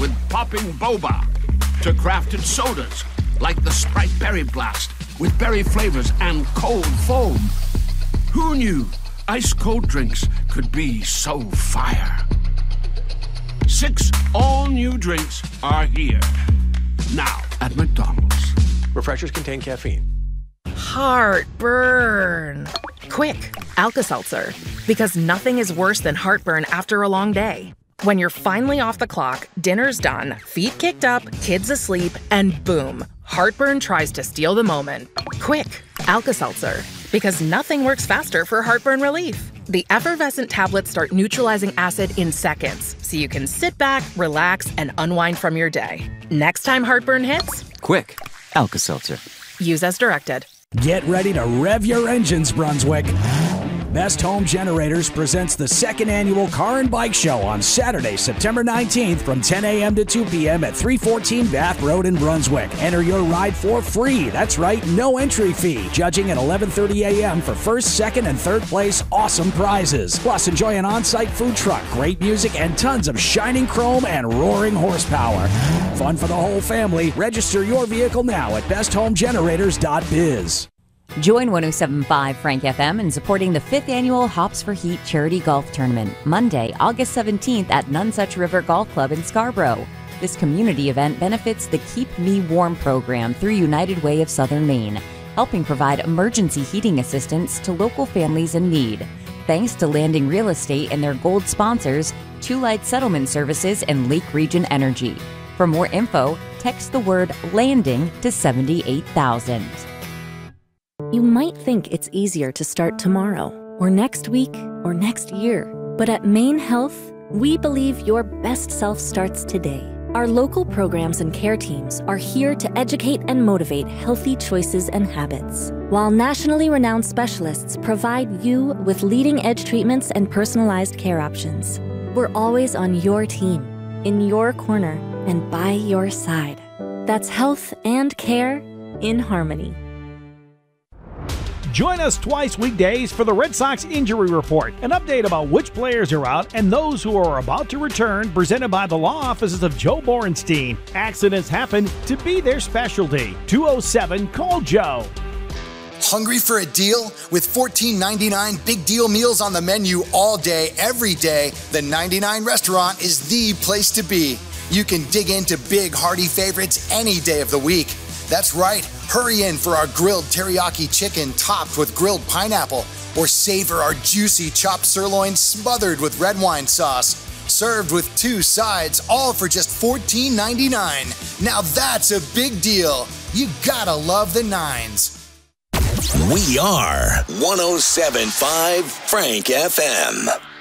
with popping boba to crafted sodas like the Sprite Berry Blast with berry flavors and cold foam. Who knew ice-cold drinks could be so fire? 6 all-new drinks are here. Now at McDonald's. Refreshers contain caffeine. Heartburn. Quick, Alka-Seltzer. Because nothing is worse than heartburn after a long day. When you're finally off the clock, dinner's done, feet kicked up, kids asleep, and boom, heartburn tries to steal the moment. Quick, Alka-Seltzer. Because nothing works faster for heartburn relief. The effervescent tablets start neutralizing acid in seconds, so you can sit back, relax, and unwind from your day. Next time heartburn hits, quick, Alka-Seltzer. Use as directed. Get ready to rev your engines, Brunswick. Best Home Generators presents the 2nd annual Car and Bike Show on Saturday, September 19th from 10 a.m. to 2 p.m. at 314 Bath Road in Brunswick. Enter your ride for free. That's right, no entry fee. Judging at 11:30 a.m. for first, second, and third place awesome prizes. Plus, enjoy an on-site food truck, great music, and tons of shining chrome and roaring horsepower. Fun for the whole family. Register your vehicle now at besthomegenerators.biz. Join 107.5 Frank FM in supporting the 5th annual Hops for Heat Charity Golf Tournament, Monday, August 17th at Nonesuch River Golf Club in Scarborough. This community event benefits the Keep Me Warm program through United Way of Southern Maine, helping provide emergency heating assistance to local families in need. Thanks to Landing Real Estate and their gold sponsors, Two Light Settlement Services and Lake Region Energy. For more info, text the word LANDING to 78,000. You might think it's easier to start tomorrow, or next week, or next year. But at Maine Health, we believe your best self starts today. Our local programs and care teams are here to educate and motivate healthy choices and habits, while nationally renowned specialists provide you with leading-edge treatments and personalized care options. We're always on your team, in your corner, and by your side. That's health and care in harmony. Join us twice weekdays for the Red Sox Injury Report, an update about which players are out and those who are about to return, presented by the law offices of Joe Borenstein. Accidents happen to be their specialty. 207-CALL-JOE. Hungry for a deal? With $14.99 big deal meals on the menu all day, every day, the 99 Restaurant is the place to be. You can dig into big, hearty favorites any day of the week. That's right, hurry in for our grilled teriyaki chicken topped with grilled pineapple, or savor our juicy chopped sirloin smothered with red wine sauce. Served with 2 sides, all for just $14.99. Now that's a big deal. You gotta love the Nines. We are 107.5 Frank FM.